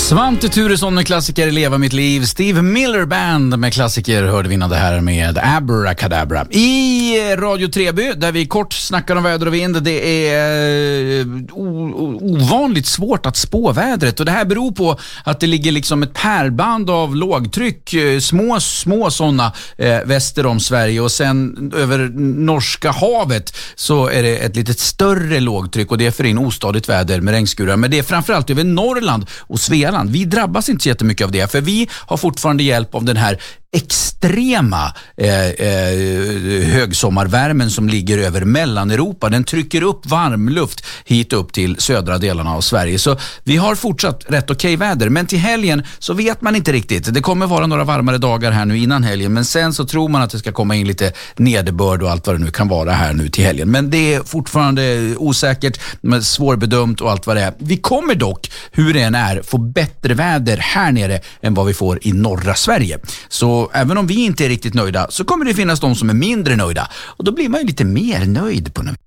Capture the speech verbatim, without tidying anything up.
Svante Thuresson med klassiker Leva mitt liv. Steve Miller Band med klassiker hörde vi det här med Abracadabra. I Radio Treby där vi kort snackar om väder och vind. Det är ovanligt svårt att spå vädret och det här beror på att det ligger liksom ett pärlband av lågtryck, små små sådana eh, väster om Sverige och sen över Norska havet så är det ett litet större lågtryck och det är för in ostadigt väder med regnskurar. Men det är framförallt över Norrland och Svealand. Vi drabbas inte så jättemycket av det för vi har fortfarande hjälp av den här extrema eh, eh, högsommarvärmen som ligger över Mellaneuropa. Den trycker upp varmluft hit upp till södra delarna av Sverige. Så vi har fortsatt rätt okej väder. Men till helgen så vet man inte riktigt. Det kommer vara några varmare dagar här nu innan helgen. Men sen så tror man att det ska komma in lite nederbörd och allt vad det nu kan vara här nu till helgen. Men det är fortfarande osäkert, men svårbedömt och allt vad det är. Vi kommer dock, hur det än är, få bättre väder här nere än vad vi får i norra Sverige. Så även om vi inte är riktigt nöjda så kommer det finnas de som är mindre nöjda. Och då blir man ju lite mer nöjd på nu.